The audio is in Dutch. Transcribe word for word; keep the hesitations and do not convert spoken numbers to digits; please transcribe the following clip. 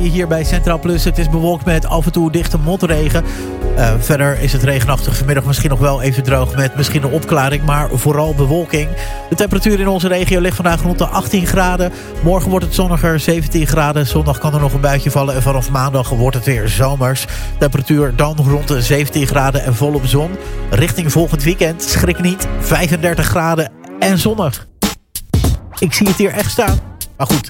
Hier bij Centraal Plus. Het is bewolkt met af en toe dichte motregen. Uh, verder is het regenachtig, vanmiddag misschien nog wel even droog met misschien een opklaring, maar vooral bewolking. De temperatuur in onze regio ligt vandaag rond de achttien graden. Morgen wordt het zonniger, zeventien graden. Zondag kan er nog een buitje vallen en vanaf maandag wordt het weer zomers. Temperatuur dan rond de zeventien graden en volop zon. Richting volgend weekend, schrik niet, vijfendertig graden en zonnig. Ik zie het hier echt staan. Maar goed,